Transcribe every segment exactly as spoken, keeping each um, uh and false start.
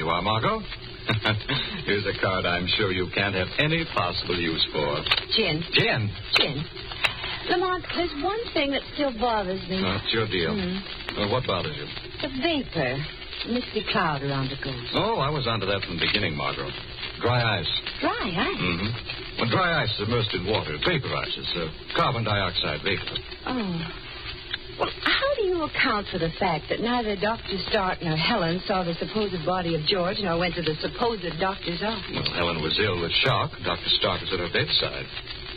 you are, Margot. Here's a card I'm sure you can't have any possible use for. Gin. Gin? Gin. Lamont, there's one thing that still bothers me. That's your deal. Mm. Well, what bothers you? The vapor. Misty cloud around the ghost. Oh, I was onto that from the beginning, Margot. Dry ice. Dry ice? Mm-hmm. When dry ice is immersed in water, it vaporizes. Uh, carbon dioxide vapor. Oh. Well, how do you account for the fact that neither Doctor Stark nor Helen saw the supposed body of George nor went to the supposed doctor's office? Well, Helen was ill with shock. Doctor Stark was at her bedside.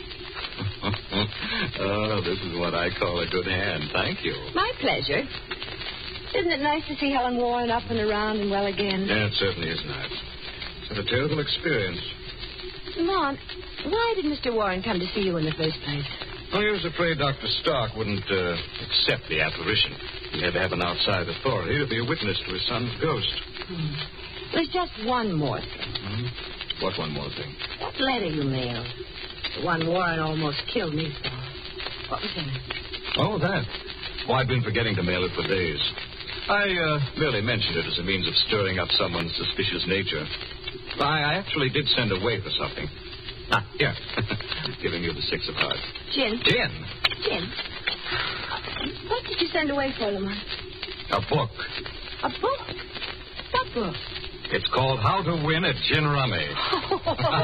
Oh, this is what I call a good hand. Thank you. My pleasure. Isn't it nice to see Helen Warren up and around and well again? Yeah, it certainly is nice. It's been a terrible experience. Lamont, why did Mister Warren come to see you in the first place? Well, he was afraid Doctor Stark wouldn't uh, accept the apparition. He had to have an outside authority to be a witness to his son's ghost. Hmm. There's just one more thing. Hmm? What one more thing? That letter you mailed. The one Warren almost killed me for. What was in it? Oh, that. Oh, I've been forgetting to mail it for days. I uh, merely mentioned it as a means of stirring up someone's suspicious nature. I, I actually did send away for something. Ah, here. Giving you the six of hearts. Gin. Gin? Gin. What did you send away for, Lamont? A book. A book? What book? It's called How to Win at Gin Rummy.